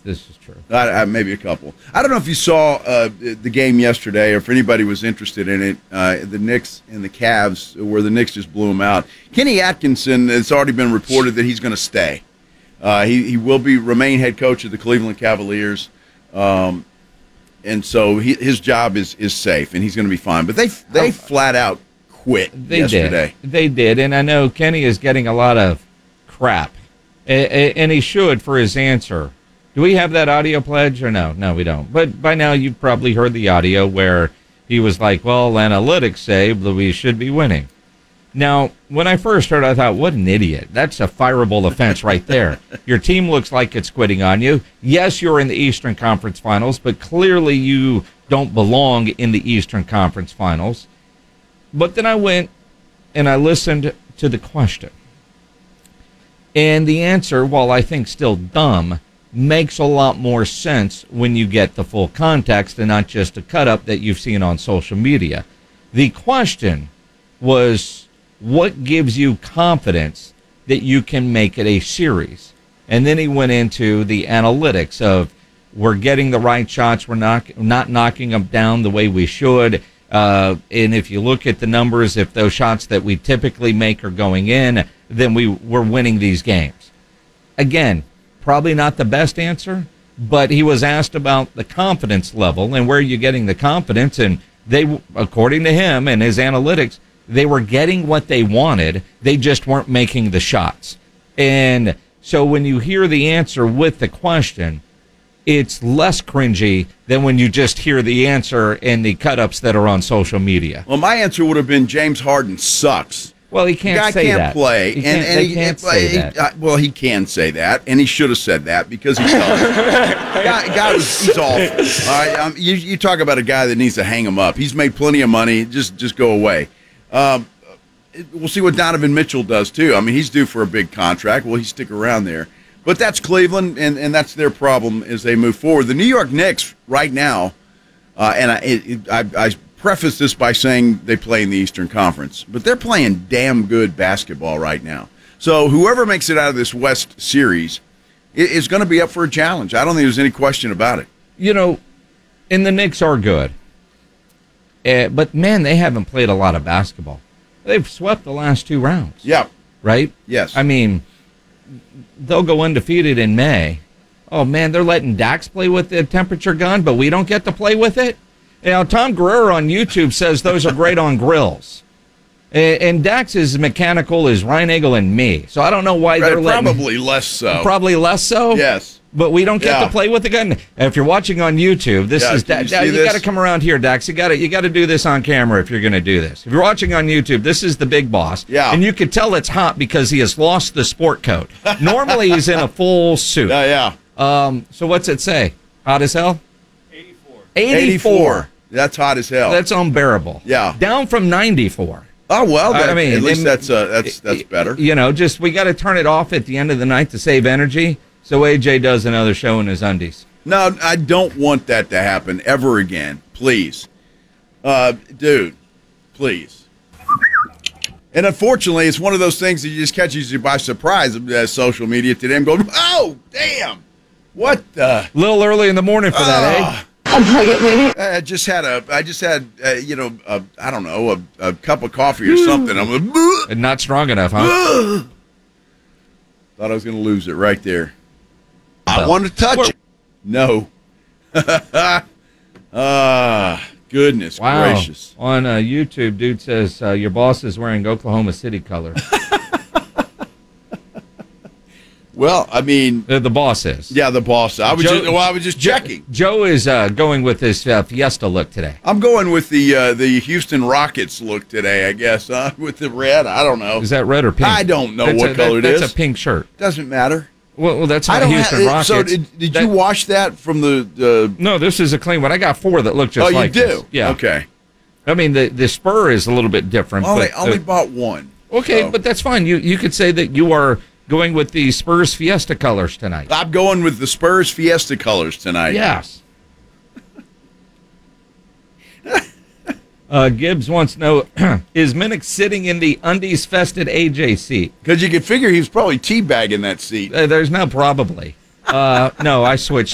This is true. Maybe a couple. I don't know if you saw the game yesterday, or if anybody was interested in it. The Knicks and the Cavs, where the Knicks just blew them out. Kenny Atkinson, it's already been reported that he's going to stay. He will remain head coach of the Cleveland Cavaliers, and so his job is safe, and he's going to be fine. But they flat out quit yesterday. They did, and I know Kenny is getting a lot of crap, and he should for his answer. Do we have that audio pledge or no? No, we don't. But by now you've probably heard the audio where he was like, well, analytics say that we should be winning. Now, when I first heard it, I thought, what an idiot. That's a fireable offense right there. Your team looks like it's quitting on you. Yes, you're in the Eastern Conference Finals, but clearly you don't belong in the Eastern Conference Finals. But then I went and I listened to the question. And the answer, while I think still dumb, makes a lot more sense when you get the full context and not just a cut-up that you've seen on social media. The question was, what gives you confidence that you can make it a series? And then he went into the analytics of we're getting the right shots, we're not knocking them down the way we should. And if you look at the numbers, if those shots that we typically make are going in, then we're winning these games. Again, probably not the best answer, but he was asked about the confidence level and where you're getting the confidence. And they, according to him and his analytics, they were getting what they wanted. They just weren't making the shots. And so when you hear the answer with the question, it's less cringy than when you just hear the answer in the cut-ups that are on social media. Well, my answer would have been James Harden sucks. Well, he can't say that. The guy can't play. He can't say that. Well, he can say that, and he should have said that because he's he's awful. All right, you talk about a guy that needs to hang him up. He's made plenty of money. Just go away. We'll see what Donovan Mitchell does, too. I mean, he's due for a big contract. Will he stick around there? But that's Cleveland, and that's their problem as they move forward. The New York Knicks right now, and I preface this by saying they play in the Eastern Conference, but they're playing damn good basketball right now. So whoever makes it out of this West series is going to be up for a challenge. I don't think there's any question about it. You know, and the Knicks are good. But, man, they haven't played a lot of basketball. They've swept the last two rounds. Yeah. Right? Yes. I mean, they'll go undefeated in May. Oh, man, they're letting Dax play with the temperature gun, but we don't get to play with it? You know, Tom Guerrero on YouTube says those are great on grills. And Dax is mechanical as Ryan Eagle and me. So I don't know why they're letting... Probably less so. Probably less so? Yes. But we don't get to play with the gun. And if you're watching on YouTube, this is you got to come around here, Dax. You got to do this on camera if you're going to do this. If you're watching on YouTube, this is the big boss. Yeah. And you can tell it's hot because he has lost the sport coat. Normally he's in a full suit. Yeah. So what's it say? Hot as hell? 84. 84. That's hot as hell. That's unbearable. Yeah. Down from 94. Oh, well, I mean, at least that's better. You know, just we got to turn it off at the end of the night to save energy. So AJ does another show in his undies. No, I don't want that to happen ever again. Please. Dude, please. And unfortunately, it's one of those things that just catches you by surprise. Social media today, I'm going, oh, damn. What the? A little early in the morning for that, eh? A nugget, maybe. I just had I don't know, a cup of coffee or something. I'm like, and not strong enough, huh? Thought I was going to lose it right there. I wanted to touch it. No. Goodness gracious. On YouTube, dude says your boss is wearing Oklahoma City colors. Well, I mean, the boss is. Yeah, the boss. I was just checking. Joe is going with his Fiesta look today. I'm going with the Houston Rockets look today, I guess, with the red. I don't know. Is that red or pink? I don't know what color it is. That's a pink shirt. Doesn't matter. Well, that's not Houston Rockets. So did you wash that from the? No, this is a clean one. I got 4 that look just like this. Oh, you do? Yeah. Okay. I mean, the spur is a little bit different. I only bought one. Okay, so. But that's fine. You could say that you are going with the Spurs Fiesta colors tonight. I'm going with the Spurs Fiesta colors tonight. Yes. Gibbs wants to know, is Minnick sitting in the undies-fested AJ seat? Because you could figure he was probably teabagging that seat. There's no probably. No, I switched